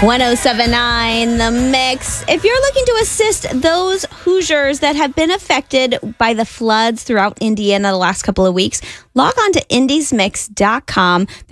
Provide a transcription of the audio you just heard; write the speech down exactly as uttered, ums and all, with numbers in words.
one oh seven point nine The Mix. If you're looking to assist those Hoosiers that have been affected by the floods throughout Indiana the last couple of weeks, log on to indies mix dot com.